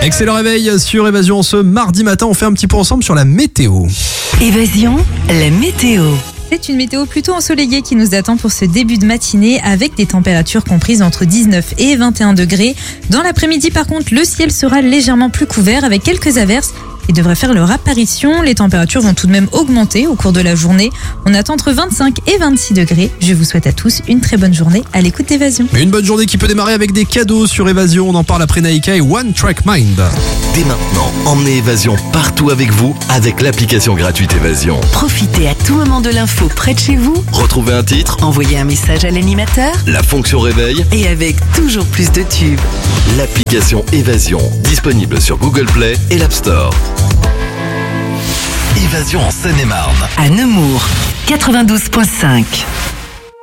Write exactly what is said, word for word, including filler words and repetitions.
Excellent réveil sur Évasion ce mardi matin. On fait un petit point ensemble sur la météo. Évasion, la météo. C'est une météo plutôt ensoleillée qui nous attend pour ce début de matinée avec des températures comprises entre dix-neuf et vingt et un degrés. Dans l'après-midi, par contre, le ciel sera légèrement plus couvert avec quelques averses et devrait faire leur apparition. Les températures vont tout de même augmenter au cours de la journée. On attend entre vingt-cinq et vingt-six degrés. Je vous souhaite à tous une très bonne journée à l'écoute d'Évasion. Une bonne journée qui peut démarrer avec des cadeaux sur Évasion. On en parle après Naïka et One Track Mind. Dès maintenant, emmenez Évasion partout avec vous avec l'application gratuite Évasion. Profitez à tout moment de l'info près de chez vous. Retrouvez un titre, Envoyez un message à l'animateur. la fonction réveil, Et avec toujours plus de tubes. l'application Évasion, disponible sur Google Play et l'App Store. Évasion en Seine-et-Marne. À Nemours, quatre-vingt-douze virgule cinq.